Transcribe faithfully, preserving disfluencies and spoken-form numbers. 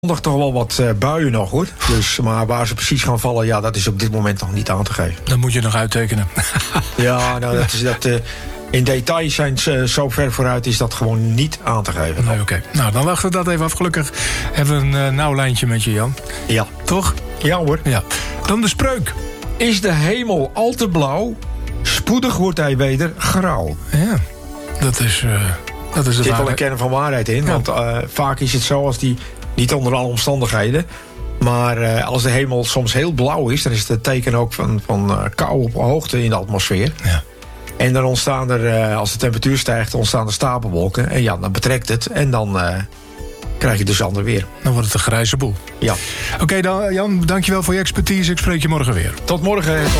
Zondag toch wel wat uh, buien nog, hoor. Dus, maar waar ze precies gaan vallen, ja, dat is op dit moment nog niet aan te geven. Dan moet je nog uittekenen. Ja, nou, dat is dat... Uh, in detail zijn ze zo ver vooruit, is dat gewoon niet aan te geven. Nee, oké. Okay. Nou, dan wachten we dat even af. Gelukkig hebben we een uh, nauw lijntje met je, Jan. Ja. Toch? Ja, hoor. Ja. Dan de spreuk. Is de hemel al te blauw? Spoedig wordt hij weder grauw. Ja, dat is... Uh, dat is er zit wel een kern van waarheid in. Ja. Want uh, vaak is het zo als die... Niet onder alle omstandigheden. Maar uh, als de hemel soms heel blauw is... dan is het een teken ook van, van uh, kou op hoogte in de atmosfeer. Ja. En dan ontstaan er, uh, als de temperatuur stijgt... ontstaan er stapelwolken. En ja, dan betrekt het. En dan uh, krijg je dus ander weer. Dan wordt het een grijze boel. Ja. Oké, okay, dan Jan, dankjewel voor je expertise. Ik spreek je morgen weer. Tot morgen.